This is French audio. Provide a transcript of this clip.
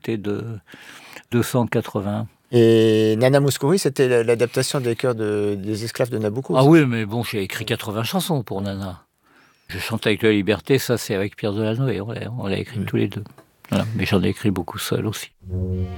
côté de 280. Et Nana Mouskouri, c'était l'adaptation des chœurs des esclaves de Nabucco. Ah oui, mais bon, j'ai écrit 80 chansons pour Nana. Je chante avec la liberté, ça c'est avec Pierre Delanoë, on l'a écrit tous les deux. Voilà. Mais j'en ai écrit beaucoup seul aussi.